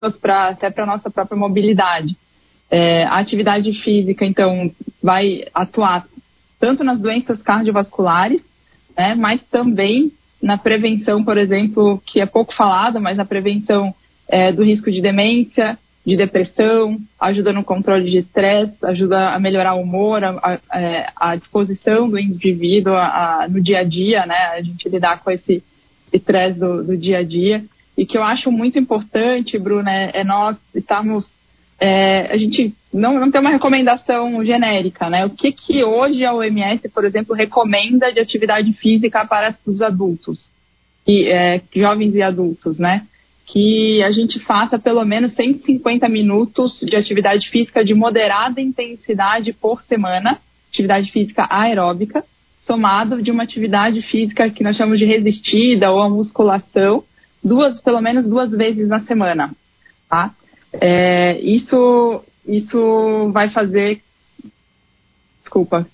até para a nossa própria mobilidade. A atividade física, então, vai atuar tanto nas doenças cardiovasculares, né, mas também na prevenção, por exemplo, que é pouco falado, mas na prevenção do risco de demência, de depressão, ajuda no controle de estresse, ajuda a melhorar o humor, a disposição do indivíduo no dia a dia, né, a gente lidar com esse estresse do dia a dia. E que eu acho muito importante, Bruna, é nós estarmos... a gente não tem uma recomendação genérica, né? O que hoje a OMS, por exemplo, recomenda de atividade física para os adultos, jovens e adultos, né? Que a gente faça pelo menos 150 minutos de atividade física de moderada intensidade por semana, atividade física aeróbica, somado de uma atividade física que nós chamamos de resistida ou a musculação, pelo menos 2 vezes na semana, tá? Isso vai fazer... Desculpa.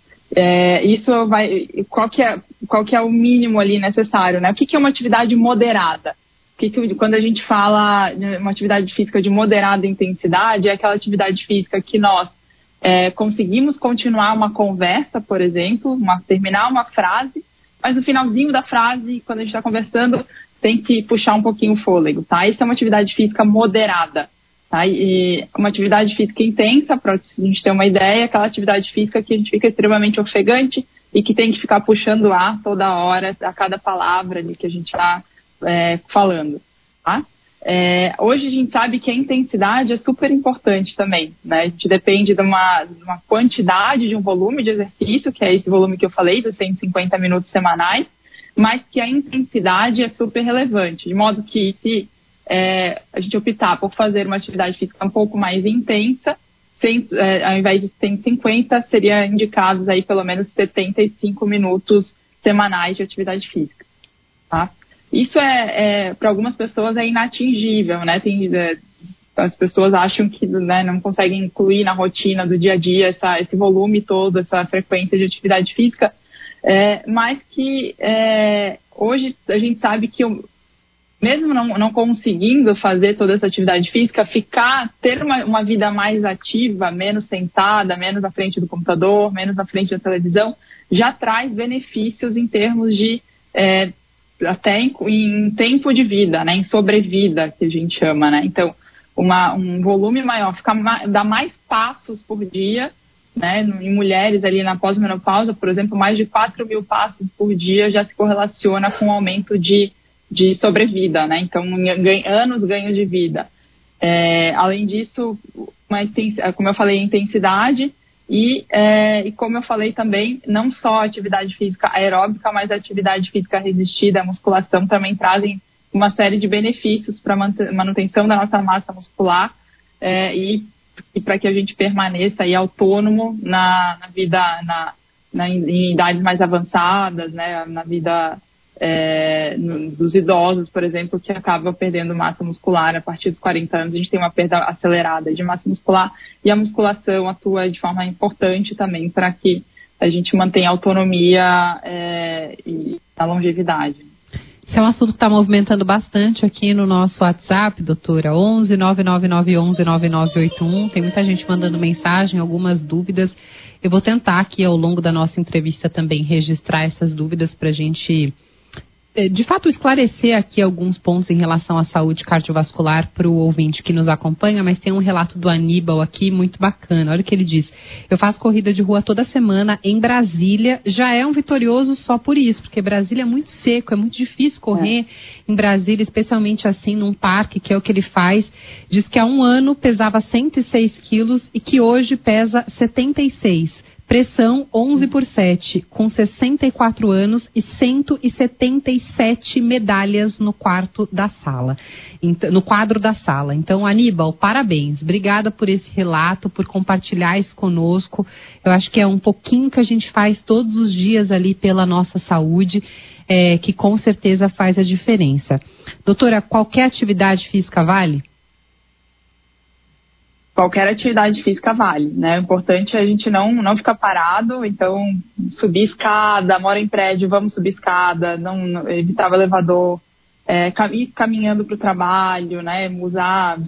Qual que é o mínimo ali necessário, né? O que é uma atividade moderada? Quando a gente fala de uma atividade física de moderada intensidade, é aquela atividade física que nós conseguimos continuar uma conversa, por exemplo, terminar uma frase, mas no finalzinho da frase, quando a gente está conversando, tem que puxar um pouquinho o fôlego, tá? Isso é uma atividade física moderada, tá? E uma atividade física intensa, para a gente ter uma ideia, aquela atividade física que a gente fica extremamente ofegante e que tem que ficar puxando ar toda hora, a cada palavra ali que a gente está falando, tá? Hoje a gente sabe que a intensidade é super importante também, né? A gente depende de uma quantidade, de um volume de exercício, que é esse volume que eu falei, dos 150 minutos semanais, mas que a intensidade é super relevante, de modo que se a gente optar por fazer uma atividade física um pouco mais intensa, ao invés de 150, seria indicados aí pelo menos 75 minutos semanais de atividade física, tá? Isso para algumas pessoas é inatingível, né? As pessoas acham que, né, não conseguem incluir na rotina do dia a dia esse volume todo, essa frequência de atividade física, mas que hoje a gente sabe que mesmo não conseguindo fazer toda essa atividade física, ter uma vida mais ativa, menos sentada, menos na frente do computador, menos na frente da televisão, já traz benefícios em termos de até em tempo de vida, né, em sobrevida, que a gente chama, né? Então, um volume maior, dá mais passos por dia, né? Em mulheres ali na pós-menopausa, por exemplo, mais de 4.000 passos por dia já se correlaciona com o aumento de sobrevida, né? Então, anos ganho de vida. Além disso, como eu falei, intensidade e como eu falei também, não só a atividade física aeróbica, mas a atividade física resistida, a musculação também trazem uma série de benefícios para a manutenção da nossa massa muscular e para que a gente permaneça aí autônomo na vida, em idades mais avançadas, né? Na vida dos idosos, por exemplo, que acaba perdendo massa muscular a partir dos 40 anos. A gente tem uma perda acelerada de massa muscular e a musculação atua de forma importante também para que a gente mantenha a autonomia e a longevidade. Esse é um assunto que está movimentando bastante aqui no nosso WhatsApp, doutora, 11 99911 9981. Tem muita gente mandando mensagem, algumas dúvidas. Eu vou tentar aqui ao longo da nossa entrevista também registrar essas dúvidas para a gente, de fato, esclarecer aqui alguns pontos em relação à saúde cardiovascular para o ouvinte que nos acompanha, mas tem um relato do Aníbal aqui muito bacana. Olha o que ele diz: eu faço corrida de rua toda semana em Brasília, já é um vitorioso só por isso, porque Brasília é muito seco, é muito difícil correr em Brasília, especialmente assim num parque, que é o que ele faz. Diz que há um ano pesava 106 quilos e que hoje pesa 76. Pressão 11/7, com 64 anos e 177 medalhas no quadro da sala. Então, Aníbal, parabéns. Obrigada por esse relato, por compartilhar isso conosco. Eu acho que é um pouquinho que a gente faz todos os dias ali pela nossa saúde, que com certeza faz a diferença. Doutora, qualquer atividade física vale? Qualquer atividade física vale, né? O importante é a gente não ficar parado, então subir escada, mora em prédio, vamos subir escada, não evitar o elevador, ir caminhando para o trabalho, né? Usar